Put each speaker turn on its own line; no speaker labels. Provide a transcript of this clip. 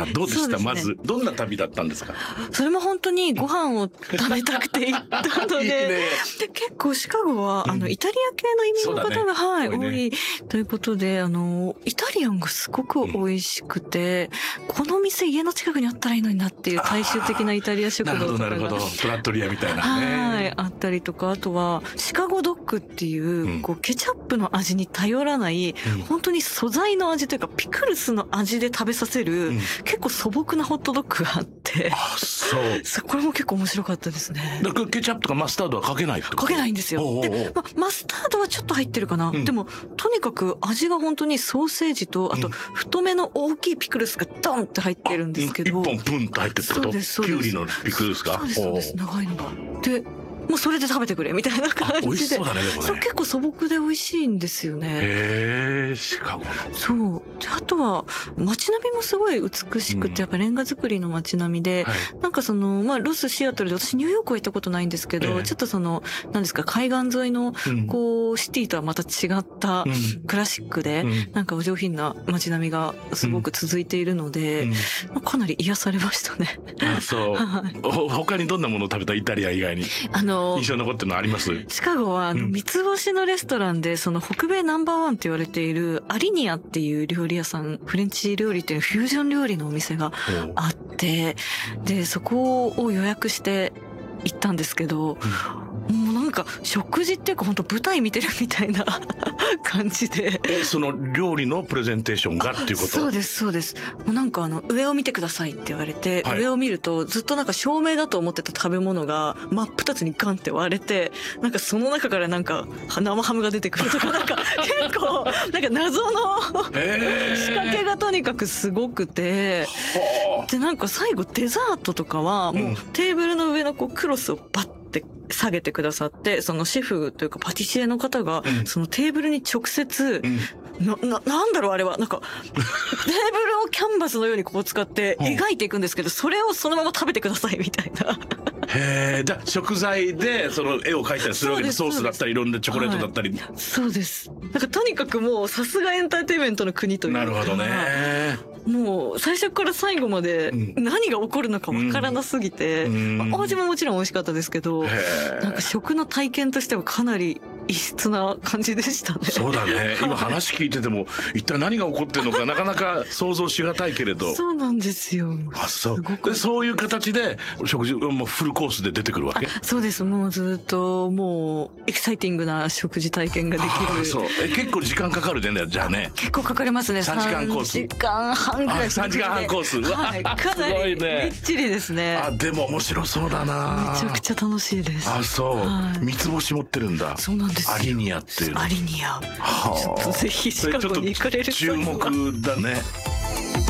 どうでした、
そうですね
まずどんな旅だったんですか？
それも本当にご飯を食べたくて行ったので、
いいね。
で結構シカゴはイタリア系の移民の方が、はい、
多いね
多いということで、イタリアンがすごく美味しくて、この店家の近くにあったらいいのになっていう大衆的なイタリア食堂とかが
なるほどトラットリアみたいな
は
ね。
い、あったりとか、あとはシカゴドッグっていう、
うん
ケチャップの味に頼らない、本当に素材の味というかピクルスの味で食べさせる、結構素朴なホットドッグがあって、
あ、そう。
これも結構面白かったですね。
だからケチャップとかマスタードはかけないってこと？
かけないんですよ。
おうおうおう
で、マスタードはちょっと入ってるかな。でも、とにかく味が本当にソーセージと、あと、太めの大きいピクルスがドンって入ってるんですけど。
一本プンと入ってるってこと？
そうですそうです。
キュウリのピクルスが？
そうです、そうです。長いのが。で、もうそれで食べてくれみたいな感じで。
美味しそうだね、でもね。
そう、結構素朴で美味しいんですよね。
へえ、シカゴの。
そう。で、あとは、街並みもすごい美しくて、やっぱレンガ造りの街並みで、なんかロス、シアトルで、私ニューヨークは行ったことないんですけど、ちょっとなんですか、海岸沿いの、シティとはまた違ったクラシックで、なんかお上品な街並みがすごく続いているので、かなり癒されましたね。
あ、そう。他にどんなものを食べた？イタリア以外に。印象に残ってるのあります？
シカゴは三つ星のレストランで、北米ナンバーワンって言われているアリニアっていう料理屋さん、フレンチ料理っていうフュージョン料理のお店があって、で、そこを予約して行ったんですけど、もうなんか食事っていうか本当舞台見てるみたいな感じで。
その料理のプレゼンテーションがっていうこと？
そうです、そうです。もうなんか上を見てくださいって言われて、上を見るとずっとなんか照明だと思ってた食べ物が真っ二つにガンって割れて、なんかその中からなんか生ハムが出てくるとか、なんか結構なんか謎の仕掛けがとにかくすごくて、でなんか最後デザートとかはもうテーブルの上のクロスをバッて下げてくださって、そのシェフというかパティシエの方がそのテーブルに直接、なんだろうあれは、なんかテーブルをキャンバスのように使って描いていくんですけど、それをそのまま食べてくださいみたいな。
へえ、じゃあ食材でその絵を描いたりするわけで、ソースだったりいろんなチョコレートだったり。
そうです。なんかとにかくもうさすがエンターテインメントの国というか。
なるほどね。
もう最初から最後まで何が起こるのかわからなすぎて、お味ももちろん美味しかったですけど、なんか食の体験としてはかなり異質な感じでしたね。
そうだね。今話聞いてても一体何が起こってるのかなかなか想像しがたいけれど。
そうなんですよ。
あ、そう。でそういう形で食事もうフルコースで出てくるわけ？
そうです。もうずっともうエキサイティングな食事体験ができる。
そう。結構時間かかるね、じゃあね。
結構かかりますね。
3時間コース。
3時間半ぐらい。
3時間半コース。
はい。かなりみっちりですね。
あ、でも面白そうだな。
めちゃくちゃ楽しいです。
あ、そう。三つ星持ってるんだ。
そうなんですよ。
アリニアっていうの。
アリニア。ちょっとぜひシカゴに行かれると。
注目だね。